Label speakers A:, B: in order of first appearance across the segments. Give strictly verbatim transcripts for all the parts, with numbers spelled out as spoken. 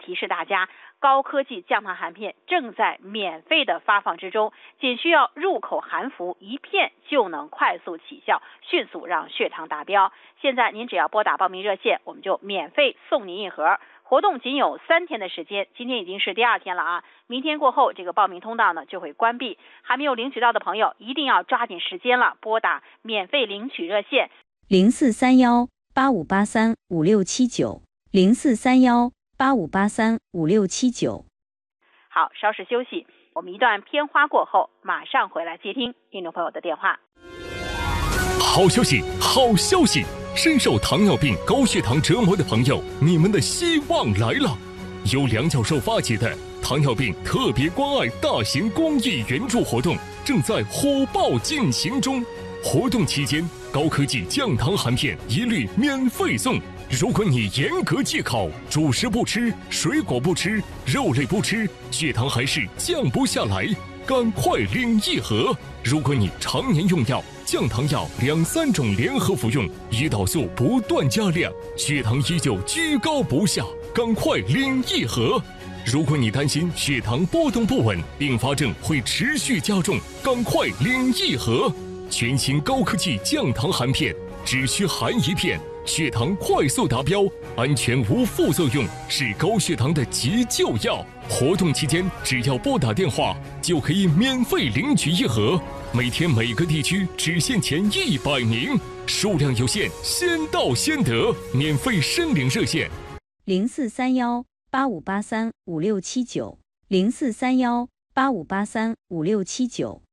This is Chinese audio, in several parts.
A: 提示大家，高科技降糖含片正在免费的发放之中，仅需要入口含服一片就能快速起效，迅速让血糖达标。现在您只要拨打报名热线，我们就免费送您一盒。活动仅有三天的时间，今天已经是第二天了啊！明天过后，这个报名通道呢就会关闭。还没有领取到的朋友，一定要抓紧时间了，拨打免费领取热线
B: 零四三幺八五八三五六七九零四三幺八五八三五六七九。
A: 好，稍事休息，我们一段片花过后，马上回来接听听众朋友的电话。
C: 好消息，好消息！深受糖尿病、高血糖折磨的朋友，你们的希望来了！由梁教授发起的糖尿病特别关爱大型公益援助活动正在火爆进行中。活动期间，高科技降糖含片一律免费送。如果你严格戒口，主食不吃，水果不吃，肉类不吃，血糖还是降不下来，赶快领一盒。如果你常年用药，降糖药两三种联合服用，胰岛素不断加量，血糖依旧居高不下，赶快领一盒。如果你担心血糖波动不稳，并发症会持续加重，赶快领一盒。全新高科技降糖含片，只需含一片，血糖快速达标，安全无副作用，是高血糖的急救药。活动期间，只要拨打电话，就可以免费领取一盒。每天每个地区只限前一百名，数量有限，先到先得。免费申领热线：
B: 零四三幺八五八三五六七九零四三幺八五八三五六七九。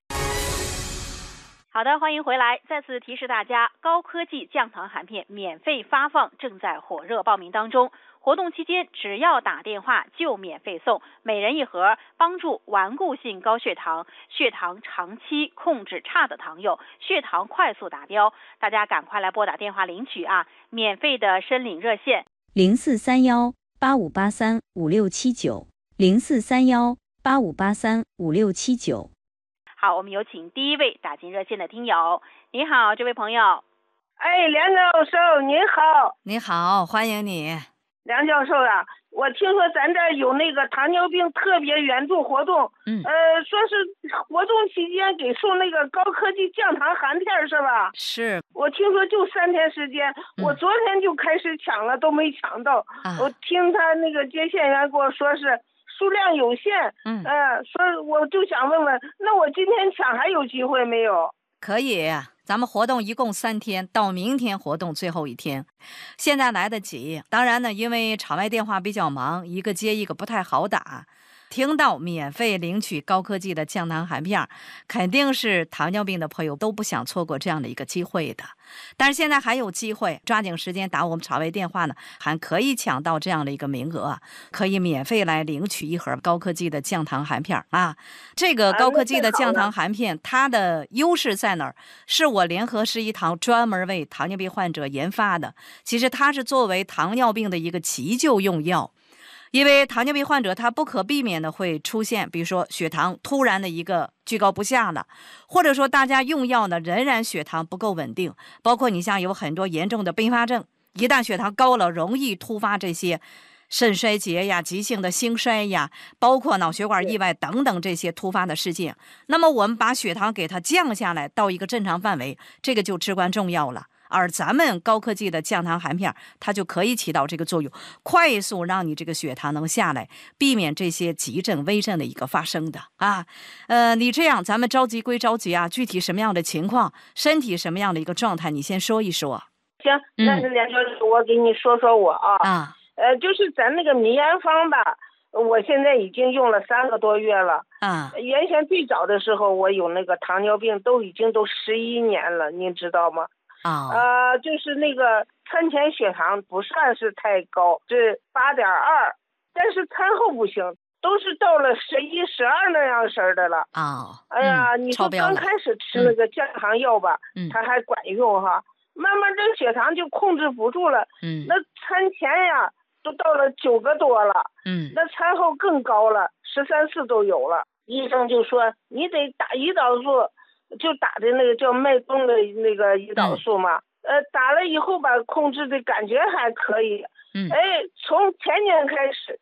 A: 好的，欢迎回来。再次提示大家，高科技降糖含片免费发放，正在火热报名当中。活动期间，只要打电话就免费送，每人一盒，帮助顽固性高血糖、血糖长期控制差的糖友，血糖快速达标。大家赶快来拨打电话领取啊！免费的申领热线：
B: 零四三幺八五八三五六七九零四三幺八五八三五六七九。
A: 好，我们有请第一位打进热线的听友。你好，这位朋友。
D: 哎，梁教授您好。
E: 你好，欢迎你。
D: 梁教授啊，我听说咱这儿有那个糖尿病特别援助活动，
E: 嗯，
D: 呃，说是活动期间给送那个高科技降糖含片是吧？
E: 是。
D: 我听说就三天时间，嗯、我昨天就开始抢了，都没抢到。啊、我听他那个接线员跟我说是数量有限，
E: 嗯，
D: 呃，说我就想问问，那我今天抢还有机会没有？
E: 可以，咱们活动一共三天，到明天活动最后一天，现在来得及。当然呢，因为场外电话比较忙，一个接一个不太好打。听到免费领取高科技的降糖含片，肯定是糖尿病的朋友都不想错过这样的一个机会的。但是现在还有机会，抓紧时间打我们场外电话呢，还可以抢到这样的一个名额，可以免费来领取一盒高科技的降糖含片啊。这个高科技的降糖含片，它的优势在哪儿？是我联合十一堂专门为糖尿病患者研发的。其实它是作为糖尿病的一个急救用药。因为糖尿病患者他不可避免的会出现，比如说血糖突然的一个居高不下了，或者说大家用药呢仍然血糖不够稳定，包括你像有很多严重的并发症，一旦血糖高了，容易突发这些肾衰竭呀、急性的心衰呀，包括脑血管意外等等这些突发的事件。那么我们把血糖给它降下来到一个正常范围，这个就至关重要了。而咱们高科技的降糖含片，它就可以起到这个作用，快速让你这个血糖能下来，避免这些急症、危症的一个发生的啊。呃，你这样，咱们着急归着急啊，具体什么样的情况，身体什么样的一个状态，你先说一说。
D: 行，那是梁教授，我给你说说我啊。
E: 啊。
D: 呃，就是咱那个迷安方吧，我现在已经用了三个多月了。
E: 啊。
D: 原先最早的时候，我有那个糖尿病，都已经都十一年了，您知道吗？
E: 啊、
D: oh. 呃，就是那个餐前血糖不算是太高，是八点二，但是餐后不行，都是到了十一、十二那样式儿的了。
E: 啊、oh.
D: 哎呀，
E: 嗯、
D: 你说刚开始吃那个降糖药吧，
E: 嗯，
D: 它还管用哈，慢慢这血糖就控制不住了。
E: 嗯，
D: 那餐前呀都到了九个多了，
E: 嗯，
D: 那餐后更高了，十三四都有了。医生就说你得打胰岛素。就打的那个叫脉动的那个胰岛素嘛，嗯、呃，打了以后吧，控制的感觉还可以。
E: 嗯，
D: 哎，从前年开始